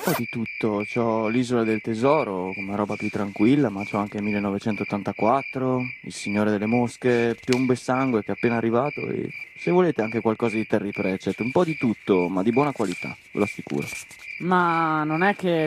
Ho di tutto, c'ho l'Isola del Tesoro come roba più tranquilla, ma c'ho anche 1984, Il Signore delle Mosche, Piombo e Sangue che è appena arrivato e se volete anche qualcosa di Terry Pratchett, un po' di tutto, ma di buona qualità, ve lo assicuro. Ma non è che